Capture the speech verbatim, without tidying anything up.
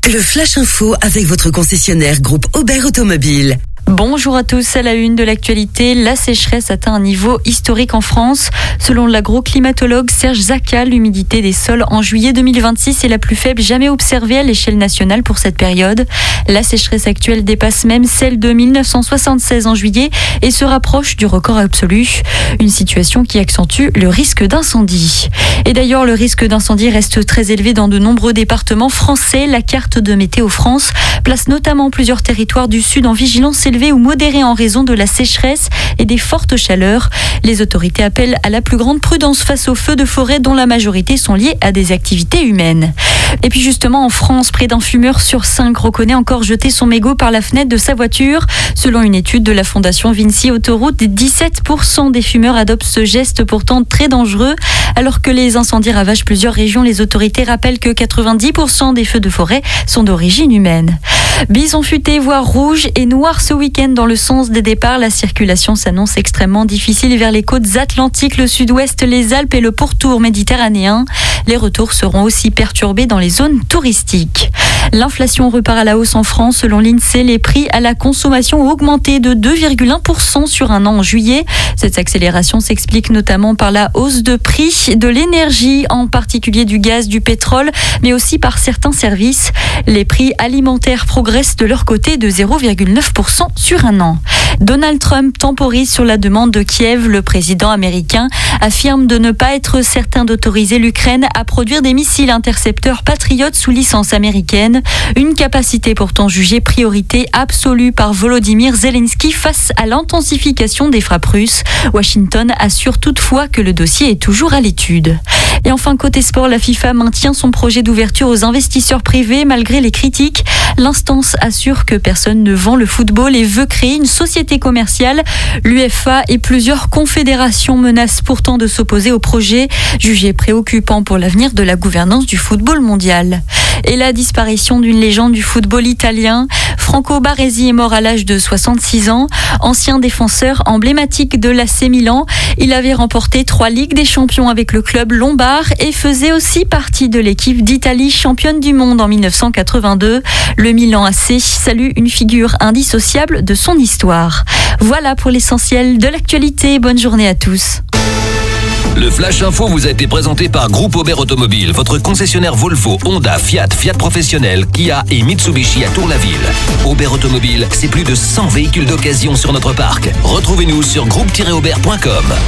Le Flash Info avec votre concessionnaire groupe Aubert Automobile. Bonjour à tous, à la une de l'actualité, la sécheresse atteint un niveau historique en France. Selon l'agroclimatologue Serge Zaka, l'humidité des sols en juillet deux mille vingt-six est la plus faible jamais observée à l'échelle nationale pour cette période. La sécheresse actuelle dépasse même celle de mille neuf cent soixante-seize en juillet et se rapproche du record absolu. Une situation qui accentue le risque d'incendie. Et d'ailleurs, le risque d'incendie reste très élevé dans de nombreux départements français. La carte de Météo France place notamment plusieurs territoires du sud en vigilance élevée ou modérée en raison de la sécheresse et des fortes chaleurs. Les autorités appellent à la plus grande prudence face aux feux de forêt dont la majorité sont liés à des activités humaines. Et puis justement, en France, près d'un fumeur sur cinq reconnaît encore jeter son mégot par la fenêtre de sa voiture. Selon une étude de la Fondation Vinci Autoroute, dix-sept pour cent des fumeurs adoptent ce geste pourtant très dangereux. Alors que les incendies ravagent plusieurs régions, les autorités rappellent que quatre-vingt-dix pour cent des feux de forêt sont d'origine humaine. Bison futé, voire rouge et noir ce week-end dans le sens des départs. La circulation s'annonce extrêmement difficile vers les côtes atlantiques, le sud-ouest, les Alpes et le pourtour méditerranéen. Les retours seront aussi perturbés dans les zones touristiques. L'inflation repart à la hausse en France. Selon l'INSEE, les prix à la consommation ont augmenté de deux virgule un pour cent sur un an en juillet. Cette accélération s'explique notamment par la hausse de prix de l'énergie, en particulier du gaz, du pétrole, mais aussi par certains services. Les prix alimentaires progressent de leur côté de zéro virgule neuf pour cent sur un an. Donald Trump temporise sur la demande de Kiev. Le président américain affirme de ne pas être certain d'autoriser l'Ukraine à produire des missiles intercepteurs Patriot sous licence américaine. Une capacité pourtant jugée priorité absolue par Volodymyr Zelensky face à l'intensification des frappes russes. Washington assure toutefois que le dossier est toujours à l'étude. Et enfin, côté sport, la FIFA maintient son projet d'ouverture aux investisseurs privés malgré les critiques. L'instance assure que personne ne vend le football et veut créer une société commerciale. L'UEFA et plusieurs confédérations menacent pourtant de s'opposer au projet, jugé préoccupant pour l'avenir de la gouvernance du football mondial. Et la disparition d'une légende du football italien. Franco Baresi est mort à l'âge de soixante-six ans. Ancien défenseur emblématique de l'A C Milan, il avait remporté trois Ligues des Champions avec le club lombard et faisait aussi partie de l'équipe d'Italie championne du monde en mille neuf cent quatre-vingt-deux. Le Milan A C salue une figure indissociable de son histoire. Voilà pour l'essentiel de l'actualité. Bonne journée à tous. Le Flash Info vous a été présenté par Groupe Aubert Automobile, votre concessionnaire Volvo, Honda, Fiat, Fiat Professionnel, Kia et Mitsubishi à Tour-la-Ville. Aubert Automobile, c'est plus de cent véhicules d'occasion sur notre parc. Retrouvez-nous sur groupe tiret aubert point com.